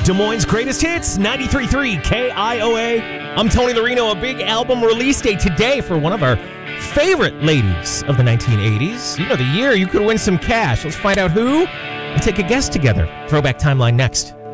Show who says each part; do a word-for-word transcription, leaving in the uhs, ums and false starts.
Speaker 1: Des Moines' greatest hits, ninety-three point three K I O A. I'm Tony Larino. A big album release day today for one of our favorite ladies of the nineteen eighties. You know the year you could win some cash. Let's find out who and take a guess together. Throwback Timeline next.